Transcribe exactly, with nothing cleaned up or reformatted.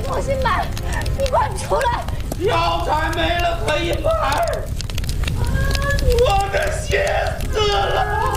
重新买，你快出来！ 药材没了可以买